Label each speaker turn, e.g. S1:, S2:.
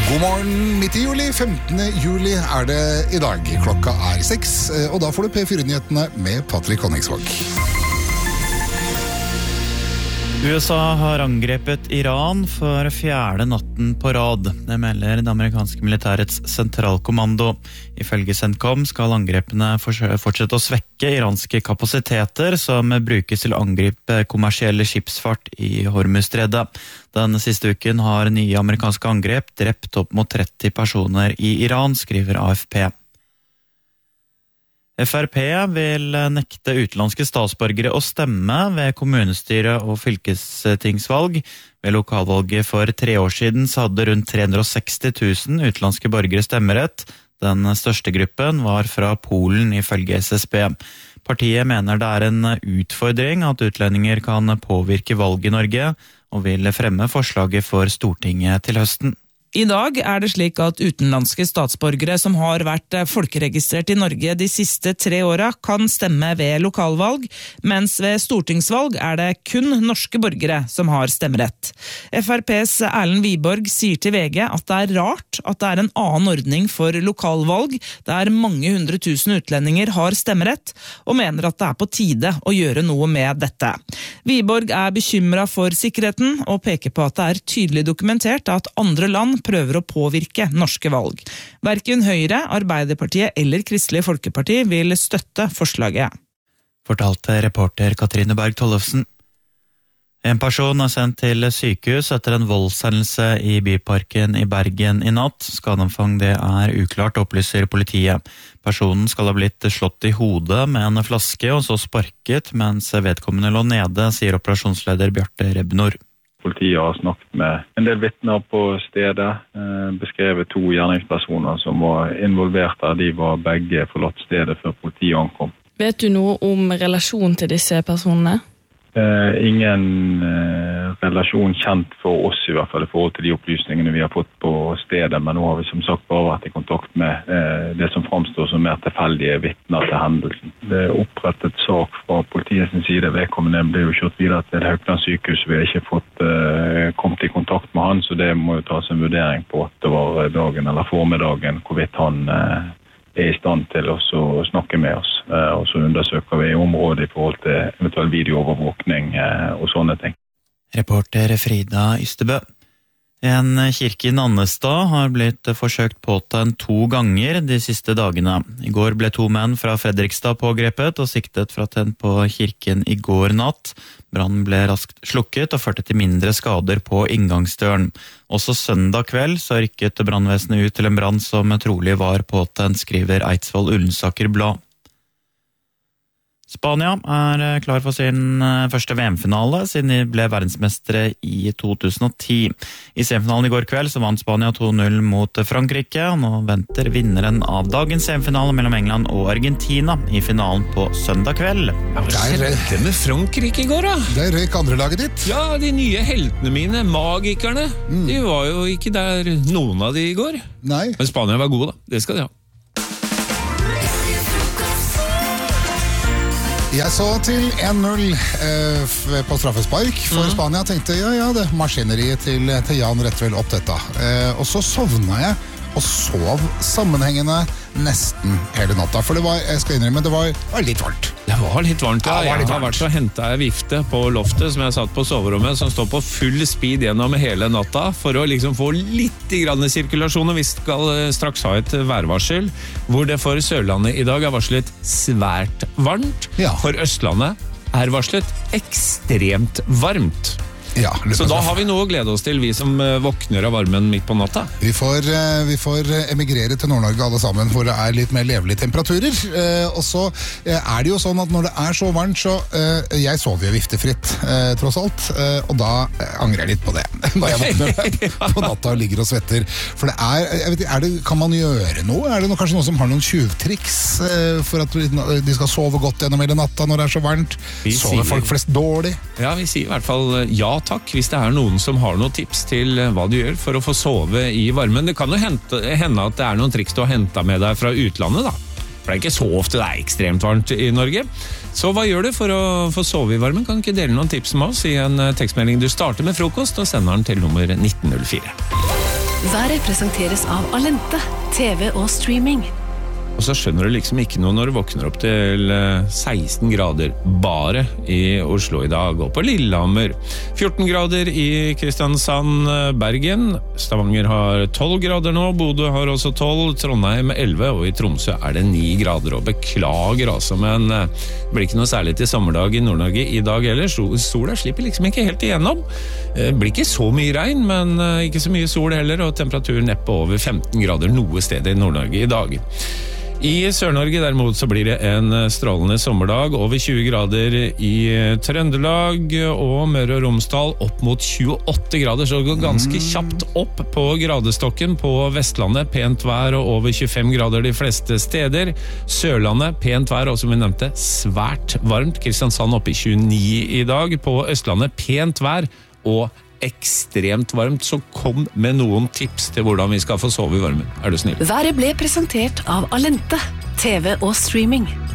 S1: God morgen, midt i juli, 15. juli er det i dag. Klokka er 6, og da får du P4-nyhetene med Patrick Konningsvåg.
S2: USA har angrepet Iran for 4. natten på rad. Det melder det amerikanske militærets sentralkommando. Ifølge CENTCOM skal angrepene fortsette å svekke iranske kapasiteter som brukes til å angripe kommersielle skipsfart i Hormuzstredet. Den siste uken har nye amerikanske angrep drept opp mot 30 personer i Iran, skriver AFP. FrP vil nekte utenlandske statsborgere å stemme ved kommunestyre- og fylkestingsvalg. Ved lokalvalget for 3 år siden så hadde rundt 360 000 utenlandske borgere stemmerett. Den største gruppen var fra Polen ifølge SSB. Partiet mener det er en utfordring at utlendinger kan påvirke valg i Norge, og vil fremme forslaget for Stortinget til høsten.
S3: I dag er det slik at utenlandske statsborgere som har vært folkeregistrert i Norge de siste 3 åra kan stemme ved lokalvalg, mens ved stortingsvalg er det kun norske borgere som har stemmerett. FrPs Erlend Wiborg sier til VG at det er rart at det er en annen ordning for lokalvalg, der mange 100 000 utlendinger har stemmerett, og mener at det er på tide å gjøre noe med dette. Wiborg er bekymret for sikkerheten, og peker på at det er tydelig dokumentert at andre land prøver å påvirke norske valg. Hverken Høyre, Arbeiderpartiet eller Kristelig Folkeparti vil støtte forslaget.
S2: Fortalte reporter Katrine Berg Tollefsen. En person er sendt til sykehus etter en voldshendelse i Byparken i Bergen i natt. Skadeomfang det er uklart, opplyser politiet. Personen skal ha blitt slått i hodet med en flaske og så sparket mens vedkommende lå nede, sier operasjonsleder Bjarte Rebnor.
S4: Politiet har snakket med en del vitner på stedet, beskrevet 2 gjerningspersoner som var involvert der. De var begge forlatt stedet før politiet ankom.
S5: Vet du noe om relasjon til disse personene?
S4: Ingen relasjon kjent for oss i hvert fall i forhold til de opplysningene vi har fått på stedet, men nå har vi som sagt bare vært i kontakt med det som fremstår som mer tilfeldige vitner til hendelsen. Det er opprettet sak fra politiets side. Vedkommende ble jo kjørt videre til Haukeland sykehus. Vi har ikke fått kommet i kontakt med han, så det må jo tas en vurdering på at det var dagen eller formiddagen hvorvidt han er i stand til å snakke med oss, og så undersøker vi området i forhold til eventuell videoovervåkning og sånne ting.
S2: Reporter Frida Ystebø. En kirke i Nannestad har blitt forsøkt påtent 2 ganger de siste dagene. I går ble 2 menn fra Fredrikstad pågrepet og siktet for attent på kirken i går natt. Brannen ble raskt slukket og førte til mindre skader på inngangsdøren. Også søndag kveld så rykket brannvesenet ut til en brann som trolig var påtent, skriver Eidsvoll Ullensaker Blad. Spania er klar for sin første VM-finale siden de ble verdensmestere i 2010. I semifinalen i går kveld så vant Spania 2-0 mot Frankrike, og nå venter vinneren av dagens semifinale mellom England og Argentina i finalen på søndag kveld.
S6: Hva skjedde med Frankrike i går da?
S1: Det røyk andre laget ditt.
S6: Ja, de nye heltene mine, magikerne, de var jo ikke der noen av de i går.
S1: Nei.
S6: Men Spania var gode da, det skal de ha.
S1: Jeg så til 1-0 på straffespark for Spania. Tenkte, ja, det maskineriet til Jan Rettvel opp dette. Og så sovna jeg og sov sammenhengende nesten hele natta. For det var, jeg skal innrømme, det var litt varmt.
S6: Det var litt varmt, ja.
S1: Ja,
S6: Jeg har vært så hentet en vifte på loftet som jeg satt på soverommet, som står på full speed gjennom hele natta, for å liksom få litt grann sirkulasjon, og vi skal straks ha et værvarsel, hvor det for Sørlandet i dag er varslet svært varmt,
S1: Ja.
S6: For Østlandet er varslet ekstremt varmt.
S1: Ja,
S6: Så da har vi noe å glede oss til, vi som våkner av varmen midt på natta.
S1: Vi får emigrere til Nord-Norge alle sammen, hvor det er litt mer levelige temperaturer. Og så er det jo sånn at når det er så varmt, så jeg sover jo viftefritt, tross alt. Og da angrer jeg litt på det, når jeg våkner på natta og ligger og svetter. For det jeg vet ikke, kan man gjøre noe? Er det kanskje noen som har noen tjuvtriks for at de skal sove godt gjennom hele natta når det er så varmt? Sover folk flest dårlig?
S6: Ja, vi sier i hvert fall ja takk, hvis det er noen som har noen tips til hva du gjør for å få sove i varmen. Det kan jo hende at det er noen triks du har hentet med deg fra utlandet da. For det er ikke så ofte det er ekstremt varmt i Norge. Så hva gjør du for å få sove i varmen? Kan du ikke dele noen tips med oss i en tekstmelding? Du starter med frokost og sender den til nummer 1904.
S7: Været presenteres av Alente, TV og streaming.
S6: Og så skjønner du liksom ikke noe når du våkner opp til 16 grader bare i Oslo i dag, og på Lillehammer. 14 grader i Kristiansand, Bergen. Stavanger har 12 grader nå, Bodø har også 12, Trondheim 11, og i Tromsø er det 9 grader. Og beklager altså, men det blir ikke noe særlig til sommerdag i Nord-Norge i dag heller. Sola slipper liksom ikke helt igjennom. Det blir ikke så mye regn, men ikke så mye sol heller, og temperaturen neppe over 15 grader noe sted i Nord-Norge i dag. I Sør-Norge derimot så blir det en strålende sommerdag, over 20 grader i Trøndelag og Møre og Romsdal opp mot 28 grader, så det går ganske kjapt opp på gradestokken på Vestlandet, pent vær og over 25 grader de fleste steder. Sørlandet, pent vær og som vi nevnte, svært varmt. Kristiansand oppe i 29 i dag, på Østlandet pent vær og ekstremt varmt, så kom med noen tips til hvordan vi skal få sove i varmen. Er du snill?
S7: Været ble presentert av Alente, TV og streaming.